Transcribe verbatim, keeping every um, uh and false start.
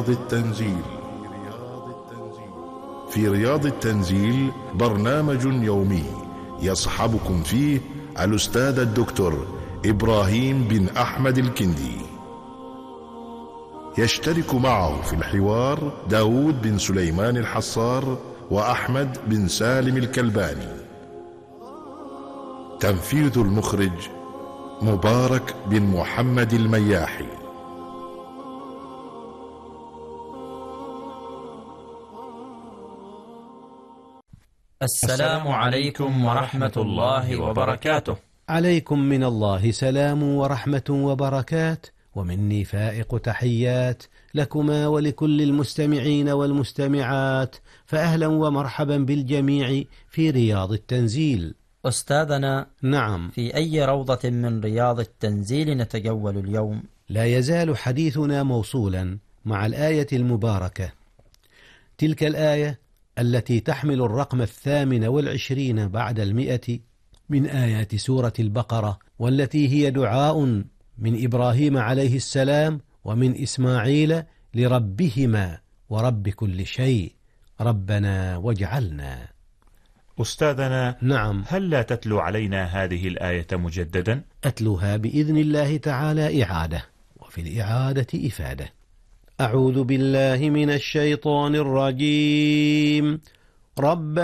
رياض التنزيل. في رياض التنزيل برنامج يومي يصحبكم فيه الأستاذ الدكتور إبراهيم بن أحمد الكندي. يشترك معه في الحوار داود بن سليمان الحصار وأحمد بن سالم الكلباني. تنفيذ المخرج مبارك بن محمد المياحي. السلام عليكم ورحمة الله وبركاته. عليكم من الله سلام ورحمة وبركات، ومني فائق تحيات لكما ولكل المستمعين والمستمعات، فأهلا ومرحبا بالجميع في رياض التنزيل. أستاذنا، نعم، في أي روضة من رياض التنزيل نتجول اليوم؟ لا يزال حديثنا موصولا مع الآية المباركة، تلك الآية التي تحمل الرقم الثامن والعشرين بعد المئة من آيات سورة البقرة، والتي هي دعاء من إبراهيم عليه السلام ومن إسماعيل لربهما ورب كل شيء، ربنا واجعلنا. أستاذنا، نعم، هل لا تتلو علينا هذه الآية مجددا؟ أتلوها بإذن الله تعالى إعادة، وفي الإعادة إفادة. أعوذ بالله من الشيطان الرجيم. رب